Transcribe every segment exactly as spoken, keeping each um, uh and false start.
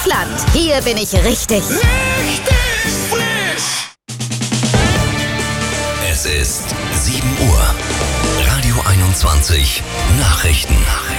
Kaufland. Hier bin ich richtig. Richtig frisch. Es ist sieben Uhr. Radio einundzwanzig Nachrichten.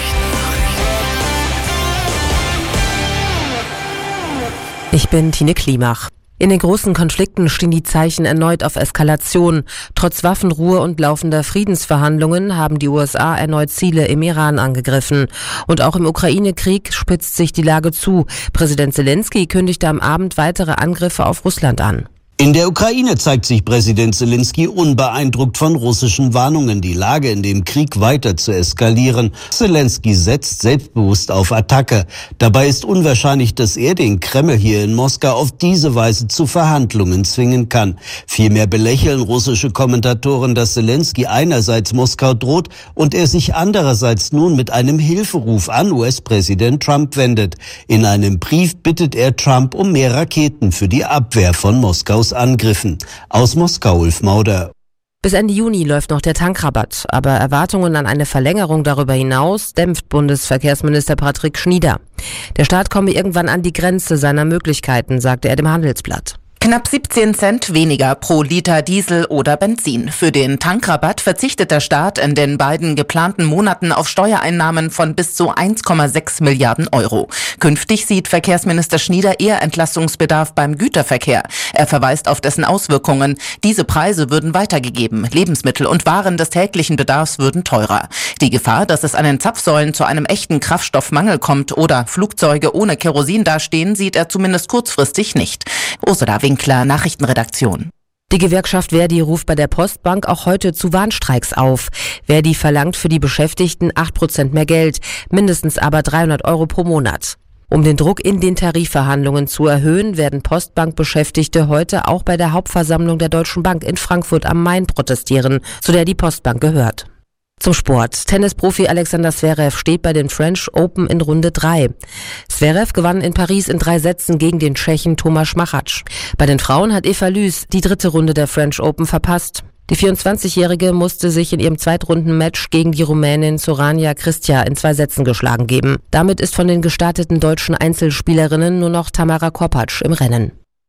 Ich bin Tine Klimach. In den großen Konflikten stehen die Zeichen erneut auf Eskalation. Trotz Waffenruhe und laufender Friedensverhandlungen haben die U S A erneut Ziele im Iran angegriffen. Und auch im Ukraine-Krieg spitzt sich die Lage zu. Präsident Zelensky kündigte am Abend weitere Angriffe auf Russland an. In der Ukraine zeigt sich Präsident Zelensky unbeeindruckt von russischen Warnungen, die Lage in dem Krieg weiter zu eskalieren. Zelensky setzt selbstbewusst auf Attacke. Dabei ist unwahrscheinlich, dass er den Kreml hier in Moskau auf diese Weise zu Verhandlungen zwingen kann. Vielmehr belächeln russische Kommentatoren, dass Zelensky einerseits Moskau droht und er sich andererseits nun mit einem Hilferuf an U S-Präsident Trump wendet. In einem Brief bittet er Trump um mehr Raketen für die Abwehr von Moskaus Angriffen. Aus Moskau, Ulf Mauder. Bis Ende Juni läuft noch der Tankrabatt, aber Erwartungen an eine Verlängerung darüber hinaus dämpft Bundesverkehrsminister Patrick Schnieder. Der Staat komme irgendwann an die Grenze seiner Möglichkeiten, sagte er dem Handelsblatt. Knapp siebzehn Cent weniger pro Liter Diesel oder Benzin. Für den Tankrabatt verzichtet der Staat in den beiden geplanten Monaten auf Steuereinnahmen von bis zu eins Komma sechs Milliarden Euro. Künftig sieht Verkehrsminister Schnieder eher Entlastungsbedarf beim Güterverkehr. Er verweist auf dessen Auswirkungen. Diese Preise würden weitergegeben. Lebensmittel und Waren des täglichen Bedarfs würden teurer. Die Gefahr, dass es an den Zapfsäulen zu einem echten Kraftstoffmangel kommt oder Flugzeuge ohne Kerosin dastehen, sieht er zumindest kurzfristig nicht. Ursula Winkler, Nachrichtenredaktion. Die Gewerkschaft Verdi ruft bei der Postbank auch heute zu Warnstreiks auf. Verdi verlangt für die Beschäftigten acht Prozent mehr Geld, mindestens aber dreihundert Euro pro Monat. Um den Druck in den Tarifverhandlungen zu erhöhen, werden Postbank-Beschäftigte heute auch bei der Hauptversammlung der Deutschen Bank in Frankfurt am Main protestieren, zu der die Postbank gehört. Zum Sport. Tennisprofi Alexander Zverev steht bei den French Open in Runde drei. Zverev gewann in Paris in drei Sätzen gegen den Tschechen Tomáš Machač. Bei den Frauen hat Eva Lüß die dritte Runde der French Open verpasst. Die vierundzwanzigjährige musste sich in ihrem Zweitrundenmatch gegen die Rumänin Sorania Cristea in zwei Sätzen geschlagen geben. Damit ist von den gestarteten deutschen Einzelspielerinnen nur noch Tamara Korpatsch im Rennen.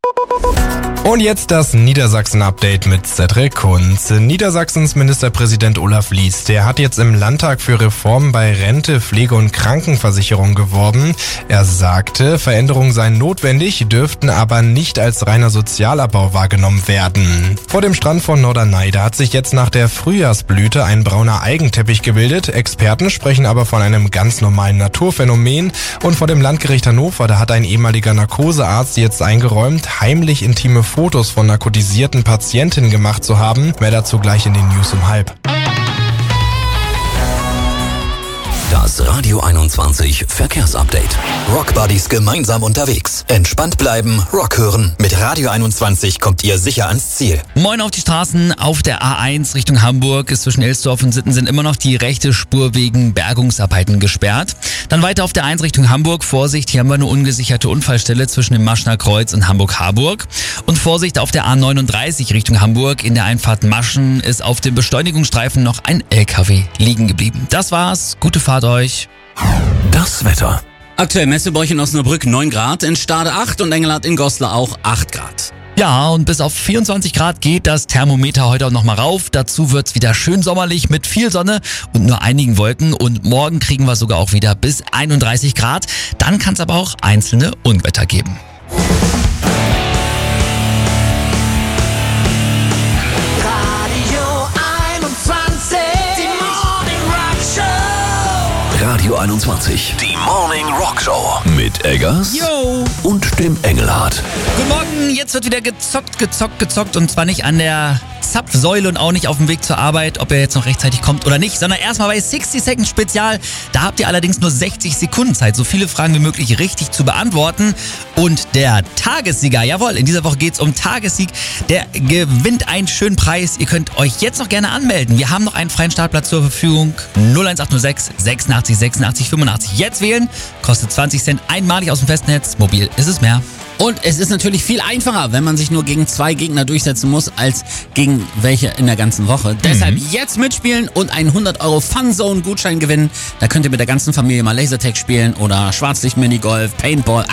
Und jetzt das Niedersachsen-Update mit Cedric Kunz. Niedersachsens Ministerpräsident Olaf Lies, der hat jetzt im Landtag für Reformen bei Rente, Pflege und Krankenversicherung geworben. Er sagte, Veränderungen seien notwendig, dürften aber nicht als reiner Sozialabbau wahrgenommen werden. Vor dem Strand von Norderney, da hat sich jetzt nach der Frühjahrsblüte ein brauner Algenteppich gebildet. Experten sprechen aber von einem ganz normalen Naturphänomen. Und vor dem Landgericht Hannover, da hat ein ehemaliger Narkosearzt jetzt eingeräumt, heimlich intime Fotos von narkotisierten Patientinnen gemacht zu haben. Mehr dazu gleich in den News um halb. Das Radio einundzwanzig Verkehrsupdate. Rockbuddies gemeinsam unterwegs. Entspannt bleiben, Rock hören. Mit Radio einundzwanzig kommt ihr sicher ans Ziel. Moin auf die Straßen. Auf der A eins Richtung Hamburg ist zwischen Elsdorf und Sitten sind immer noch die rechte Spur wegen Bergungsarbeiten gesperrt. Dann weiter auf der eins Richtung Hamburg. Vorsicht, hier haben wir eine ungesicherte Unfallstelle zwischen dem Maschner Kreuz und Hamburg-Harburg. Und Vorsicht auf der A neununddreißig Richtung Hamburg. In der Einfahrt Maschen ist auf dem Beschleunigungsstreifen noch ein L K W liegen geblieben. Das war's. Gute Fahrt euch. Das Wetter. Aktuell Messebäuch in Osnabrück neun Grad, in Stade acht und Engelhardt in Goslar auch acht Grad. Ja, und bis auf vierundzwanzig Grad geht das Thermometer heute auch nochmal rauf. Dazu wird's wieder schön sommerlich mit viel Sonne und nur einigen Wolken. Und morgen kriegen wir sogar auch wieder bis einunddreißig Grad. Dann kann es aber auch einzelne Unwetter geben. Radio einundzwanzig, die Morning Rock Show mit Eggers Yo. und dem Engelhardt. Guten Morgen, jetzt wird wieder gezockt, gezockt, gezockt und zwar nicht an der Zapfsäule und auch nicht auf dem Weg zur Arbeit, ob er jetzt noch rechtzeitig kommt oder nicht, sondern erstmal bei sechzig Second Spezial. Da habt ihr allerdings nur sechzig Sekunden Zeit, so viele Fragen wie möglich richtig zu beantworten. Und der Tagessieger, jawohl, in dieser Woche geht's um Tagessieg, der gewinnt einen schönen Preis. Ihr könnt euch jetzt noch gerne anmelden. Wir haben noch einen freien Startplatz zur Verfügung. null eins acht null sechs sechsundachtzig sechsundachtzig fünfundachtzig. Jetzt wählen, kostet zwanzig Cent einmalig aus dem Festnetz. Mobil ist es mehr. Und es ist natürlich viel einfacher, wenn man sich nur gegen zwei Gegner durchsetzen muss, als gegen welche in der ganzen Woche. Mhm. Deshalb jetzt mitspielen und einen hundert Euro Funzone-Gutschein gewinnen. Da könnt ihr mit der ganzen Familie mal Lasertag spielen oder Schwarzlicht-Minigolf, Paintball,